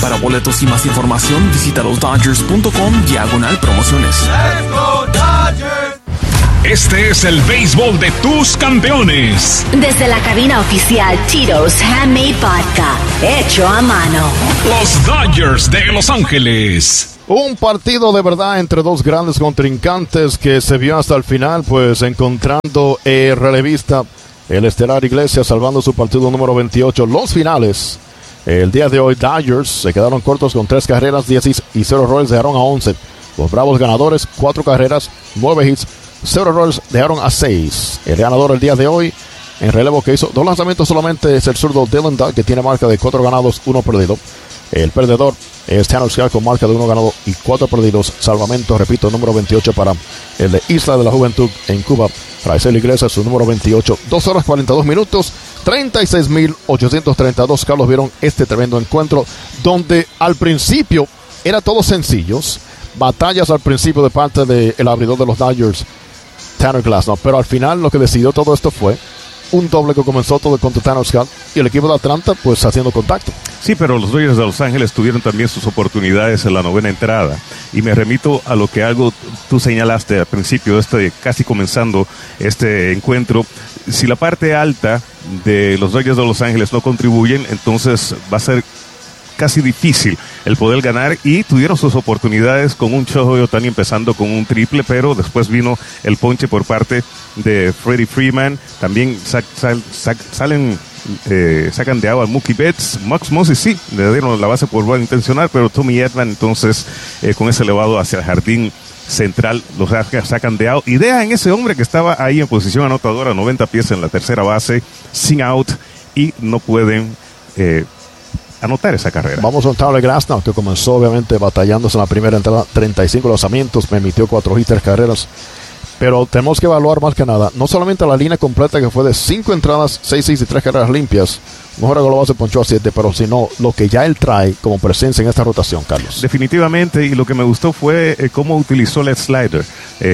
Para boletos y más información, visita losdodgers.com/promociones. Let's go Dodgers. Este es el béisbol de tus campeones. Desde la cabina oficial Tito's Handmade Vodka, hecho a mano. Los Dodgers de Los Ángeles. Un partido de verdad entre dos grandes contrincantes que se vio hasta el final, pues encontrando el relevista, el estelar Iglesias, salvando su partido número 28. Los finales, el día de hoy, Dodgers se quedaron cortos con 3 carreras, 10 y 0 errores, dejaron a 11. Los Bravos ganadores, 4 carreras, 9 hits, 0 errores, dejaron a 6. El ganador el día de hoy, en relevo que hizo 2 lanzamientos solamente, es el zurdo Dylan Dodd, que tiene marca de 4 ganados, 1 perdido. El perdedor es Tanner Scott con marca de 1 ganado y 4 perdidos. Salvamento, repito, número 28 para el de Isla de la Juventud en Cuba. Raisel Iglesias, su número 28. 2 horas 42 minutos, 36,832. Carlos, vieron este tremendo encuentro donde al principio era todos sencillos. Batallas al principio de parte del abridor de los Dodgers, Tanner Glasnow, pero al final lo que decidió todo esto fue un doble que comenzó todo contra Tanner Scott y el equipo de Atlanta pues haciendo contacto. Sí, pero los Dodgers de Los Ángeles tuvieron también sus oportunidades en la novena entrada y me remito a lo que algo tú señalaste al principio, casi comenzando este encuentro. Si la parte alta de los Dodgers de Los Ángeles no contribuyen, entonces va a ser casi difícil el poder ganar, y tuvieron sus oportunidades con un Shohei Ohtani empezando con un triple, pero después vino el ponche por parte de Freddie Freeman. También sacan de agua al Mookie Betts. Max Muncy sí, le dieron la base por buen intencional, pero Tommy Edman entonces con ese elevado hacia el jardín central los sacan de out y dejan ese hombre que estaba ahí en posición anotadora, 90 pies en la tercera base, sin out, y no pueden anotar esa carrera. Vamos a notarle Glasnow, que comenzó obviamente batallándose en la primera entrada, 35 lanzamientos, permitió 4 hits, 3 carreras. Pero tenemos que evaluar más que nada, no solamente la línea completa que fue de 5 entradas, 6 hits y 3 carreras limpias. Mejor global se ponchó a 7, pero sino lo que ya él trae como presencia en esta rotación, Carlos. Definitivamente, y lo que me gustó fue cómo utilizó el slider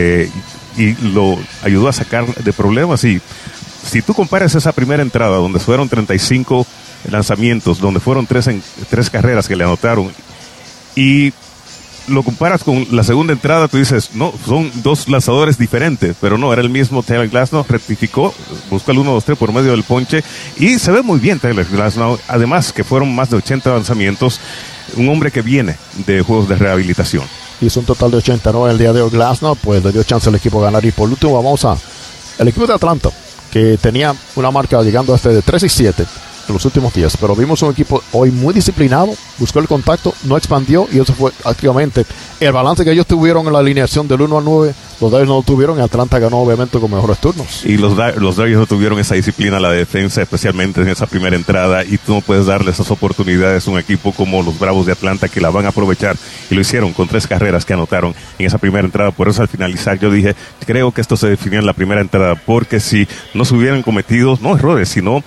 y lo ayudó a sacar de problemas. Y si tú comparas esa primera entrada donde fueron 35 lanzamientos, donde fueron 3 carreras que le anotaron, y lo comparas con la segunda entrada, tú dices, no, son 2 lanzadores diferentes, pero no, era el mismo. Taylor Glasnow rectificó, buscó el 1-2-3 por medio del ponche, y se ve muy bien Taylor Glasnow, además que fueron más de 80 lanzamientos, un hombre que viene de juegos de rehabilitación. Hizo un total de 89 el día de hoy Glasnow, pues le dio chance al equipo a ganar. Y por último vamos a el equipo de Atlanta, que tenía una marca llegando hasta de 3-7 en los últimos días, pero vimos un equipo hoy muy disciplinado, buscó el contacto, no expandió, y eso fue activamente el balance que ellos tuvieron en la alineación del 1-9. Los Dodgers no lo tuvieron, y Atlanta ganó obviamente con mejores turnos. Y los Dodgers no tuvieron esa disciplina a la defensa, especialmente en esa primera entrada, y tú no puedes darle esas oportunidades a un equipo como los Bravos de Atlanta, que la van a aprovechar, y lo hicieron con 3 carreras que anotaron en esa primera entrada. Por eso al finalizar yo dije, creo que esto se definió en la primera entrada, porque si no se hubieran cometido, no errores, sino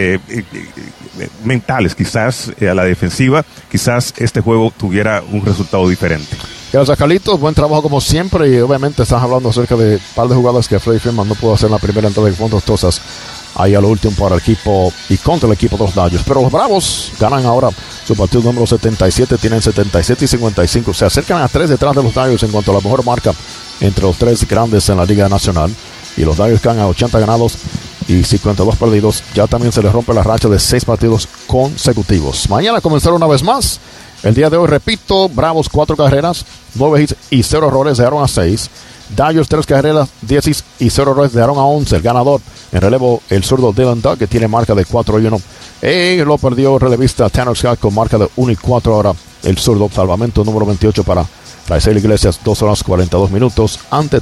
mentales quizás a la defensiva, quizás este juego tuviera un resultado diferente. Gracias, Carlitos, buen trabajo como siempre, y obviamente estás hablando acerca de un par de jugadas que Freddie Freeman no pudo hacer en la primera entrada, que fueron costosas ahí a lo último para el equipo y contra el equipo de los Dodgers. Pero los Bravos ganan ahora su partido número 77, tienen 77 y 55, se acercan a 3 detrás de los Dodgers en cuanto a la mejor marca entre los 3 grandes en la Liga Nacional, y los Dodgers caen a 80 ganados y 52 perdidos. Ya también se les rompe la racha de 6 partidos consecutivos. Mañana comenzará una vez más. El día de hoy, repito, Bravos 4 carreras, 9 hits y 0 errores, dejaron a 6. Dodgers 3 carreras, 10 hits y 0 errores, dejaron a 11. El ganador en relevo, el zurdo Dylan Dodd, que tiene marca de 4-1. Lo perdió el relevista Tanner Scott con marca de 1-4 ahora. El zurdo, salvamento número 28 para Raisel Iglesias, 2 horas 42 minutos ante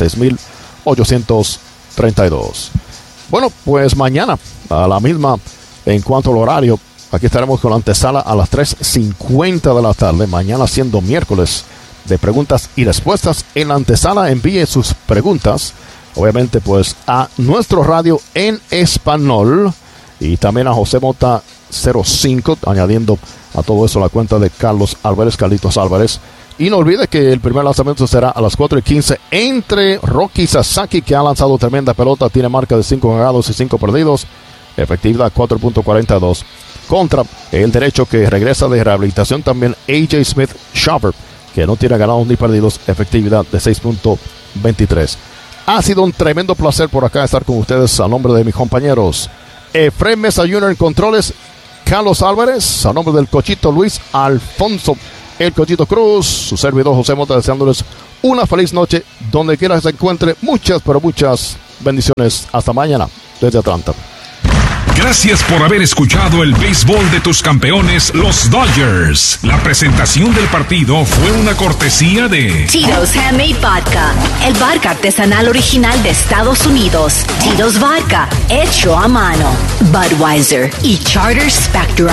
36,832. Bueno, pues mañana a la misma, en cuanto al horario, aquí estaremos con la antesala a las 3:50 de la tarde. Mañana, siendo miércoles de preguntas y respuestas, en la antesala envíe sus preguntas, obviamente pues a nuestro radio en español, y también a José Mota 05, añadiendo a todo eso la cuenta de Carlos Álvarez, Carlitos Álvarez. Y no olvide que el primer lanzamiento será a las 4:15 entre Rocky Sasaki, que ha lanzado tremenda pelota, tiene marca de 5 ganados y 5 perdidos, efectividad 4.42. contra el derecho que regresa de rehabilitación también AJ Smith-Shepard, que no tiene ganados ni perdidos, efectividad de 6.23. Ha sido un tremendo placer por acá estar con ustedes a nombre de mis compañeros Efraín Mesa Jr. en controles, Carlos Álvarez, a nombre del Cochito Luis Alfonso, el Cochito Cruz, su servidor José Mota, deseándoles una feliz noche donde quiera que se encuentre. Muchas, pero muchas bendiciones. Hasta mañana desde Atlanta. Gracias por haber escuchado el béisbol de tus campeones, los Dodgers. La presentación del partido fue una cortesía de Tito's Handmade Vodka, el vodka artesanal original de Estados Unidos. Tito's Vodka, hecho a mano. Budweiser y Charter Spectrum.